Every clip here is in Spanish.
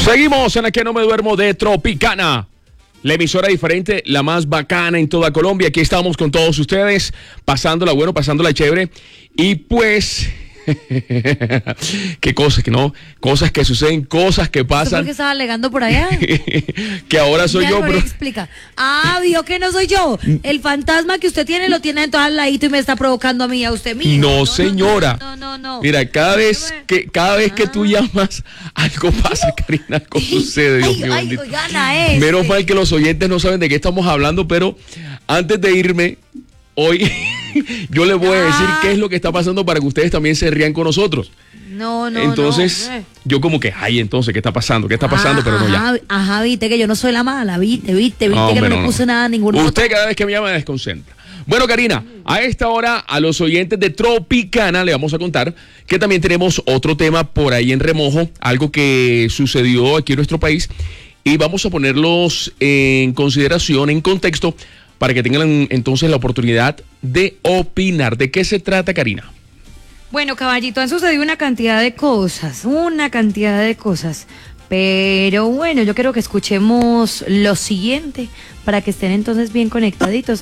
Seguimos en la que no me duermo de Tropicana. La emisora diferente, la más bacana en toda Colombia. Aquí estamos con todos ustedes, pasándola bueno, pasándola chévere. Y pues, qué cosas que no, cosas que suceden, cosas que pasan. ¿Por qué estaba alegando por allá? Que ahora soy yo, pero explica. Vio que no soy yo. El fantasma que usted tiene lo tiene en todo al ladito y me está provocando a mí, a usted mismo. No, señora. No. Mira, cada vez que tú llamas, algo pasa, Karina, algo sucede, Dios mío. Oigan, menos mal que los oyentes no saben de qué estamos hablando, pero antes de irme, hoy yo les voy a decir qué es lo que está pasando para que ustedes también se rían con nosotros. Entonces, yo como que, entonces, ¿qué está pasando? ¿Qué está pasando? Pero no ya. Ajá, viste que yo no soy la mala, viste que no me puse nada, ninguna. Usted cada vez que me llama me desconcentra. Bueno, Karina, a esta hora a los oyentes de Tropicana le vamos a contar que también tenemos otro tema por ahí en remojo, algo que sucedió aquí en nuestro país y vamos a ponerlos en consideración, en contexto, para que tengan entonces la oportunidad de opinar. ¿De qué se trata, Karina? Bueno, caballito, han sucedido una cantidad de cosas. Pero bueno, yo quiero que escuchemos lo siguiente para que estén entonces bien conectaditos.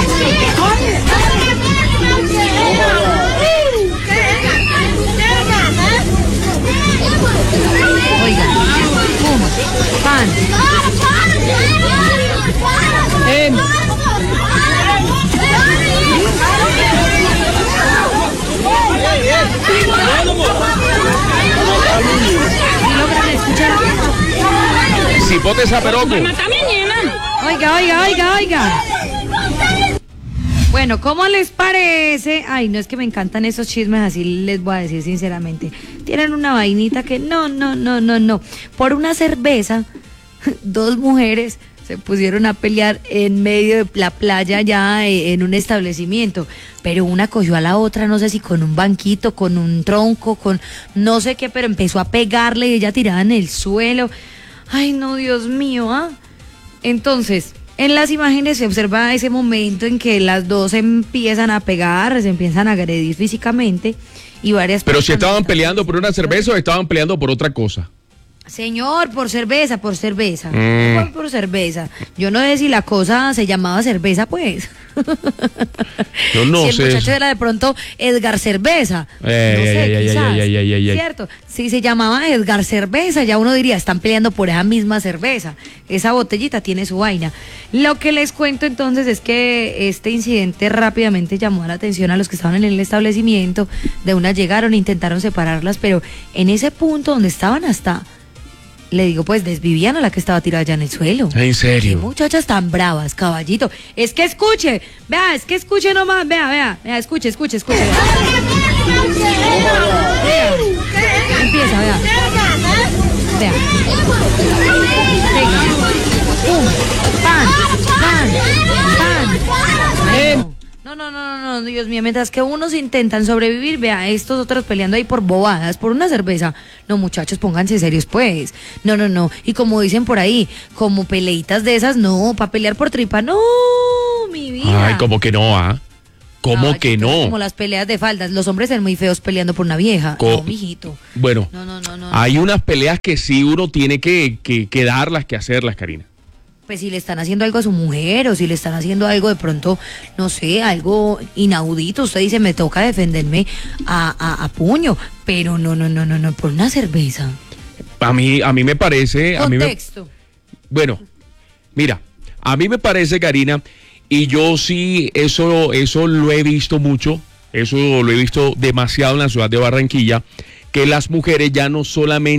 Oigan, pum, pan. ¿Logran escuchar? Cipote Zaperoco. Oiga. Bueno, ¿cómo les parece? Ay, no, es que me encantan esos chismes, así les voy a decir sinceramente. Tienen una vainita que no. Por una cerveza, dos mujeres se pusieron a pelear en medio de la playa ya en un establecimiento, pero una cogió a la otra, no sé si con un banquito, con un tronco, con no sé qué, pero empezó a pegarle y ella tirada en el suelo. Ay, no, Dios mío, Entonces, en las imágenes se observa ese momento en que las dos se empiezan a pegar, se empiezan a agredir físicamente y varias. Pero si estaban peleando por una cerveza o estaban peleando por otra cosa. Señor, por cerveza. Por cerveza. Yo no sé si la cosa se llamaba cerveza, pues. Yo no sé. Si el muchacho era de pronto Edgar Cerveza. ¿Cierto? Si se llamaba Edgar Cerveza, ya uno diría, están peleando por esa misma cerveza. Esa botellita tiene su vaina. Lo que les cuento entonces es que este incidente rápidamente llamó la atención a los que estaban en el establecimiento. De una llegaron, intentaron separarlas, pero en ese punto donde estaban le digo, pues desvivían a la que estaba tirada allá en el suelo. ¿En serio? Qué muchachas tan bravas, caballito. Es que escuche nomás, vea, escuche. Vea. Empieza, vea. Venga. Pum, pan. No, Dios mío, mientras que unos intentan sobrevivir, vea, estos otros peleando ahí por bobadas, por una cerveza. No, muchachos, pónganse serios, pues. No. Y como dicen por ahí, como peleitas de esas, no, para pelear por tripa, no, mi vida. Ay, ¿cómo que no, ¿Cómo que no? Como las peleas de faldas, los hombres son muy feos peleando por una vieja. No, mijito. Bueno, no. Hay unas peleas que sí uno tiene que darlas, que hacerlas, Karina. Pues si le están haciendo algo a su mujer o si le están haciendo algo de pronto, no sé, algo inaudito, usted dice, me toca defenderme a puño, pero no, por una cerveza. A mí me parece... Contexto. Bueno, mira, a mí me parece, Karina, y yo sí, eso lo he visto mucho, eso lo he visto demasiado en la ciudad de Barranquilla, que las mujeres ya no solamente